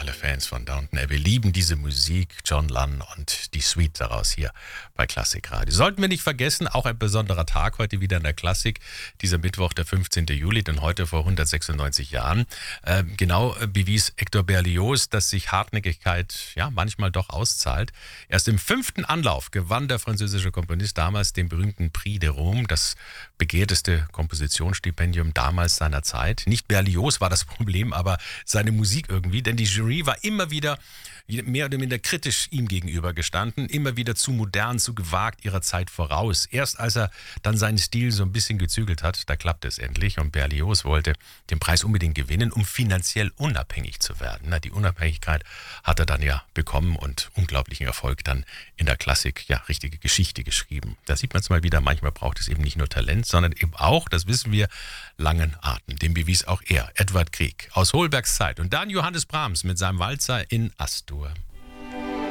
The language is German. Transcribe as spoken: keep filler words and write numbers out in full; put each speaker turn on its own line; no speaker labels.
alle Fans von Downton Abbey lieben diese Musik, John Lunn und die Suite daraus hier bei Klassikradio. Sollten wir nicht vergessen, auch ein besonderer Tag heute wieder in der Klassik, dieser Mittwoch, der fünfzehnten Juli, denn heute vor hundertsechsundneunzig Jahren äh, genau bewies Hector Berlioz, dass sich Hartnäckigkeit ja manchmal doch auszahlt. Erst im fünften Anlauf gewann der französische Komponist damals den berühmten Prix de Rome, das begehrteste Kompositionsstipendium damals seiner Zeit. Nicht Berlioz war das Problem, aber seine Musik irgendwie, denn die Jury war immer wieder mehr oder minder kritisch ihm gegenüber gestanden, immer wieder zu modern, zu gewagt, ihrer Zeit voraus. Erst als er dann seinen Stil so ein bisschen gezügelt hat, da klappte es endlich und Berlioz wollte den Preis unbedingt gewinnen, um finanziell unabhängig zu werden. Na, die Unabhängigkeit hat er dann ja bekommen und unglaublichen Erfolg dann in der Klassik, ja, richtige Geschichte geschrieben. Da sieht man es mal wieder, manchmal braucht es eben nicht nur Talent, sondern eben auch, das wissen wir, langen Atem. Dem bewies auch er, Edvard Grieg aus Holbergs Zeit. Und dann Johannes Brahms mit seinem Walzer in Astur.